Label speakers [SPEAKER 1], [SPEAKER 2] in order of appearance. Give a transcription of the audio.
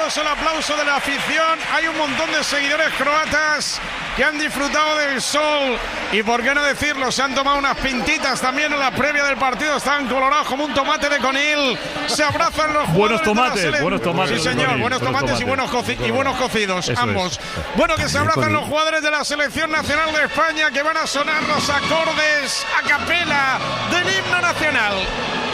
[SPEAKER 1] numeroso el aplauso de la afición. Hay un montón de seguidores croatas que han disfrutado del sol y, por qué no decirlo, se han tomado unas pintitas también en la previa del partido. Están colorados como un tomate de conil. Se abrazan los jugadores.
[SPEAKER 2] Buenos tomates.
[SPEAKER 1] Sí, señor, buenos tomates y buenos cocidos,
[SPEAKER 2] eso
[SPEAKER 1] ambos.
[SPEAKER 2] Es.
[SPEAKER 1] Bueno, que se abrazan los jugadores de la Selección Nacional de España, que van a sonar los acordes a capela del himno nacional.